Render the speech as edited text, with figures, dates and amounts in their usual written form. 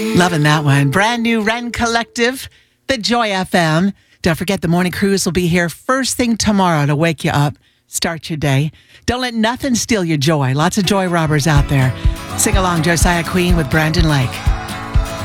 Loving that one. Brand new Ren Collective, the Joy FM. Don't forget the morning cruise will be here first thing tomorrow to wake you up, start your day. Don't let nothing steal your joy. Lots of joy robbers out there. Sing along, Josiah Queen with Brandon Lake.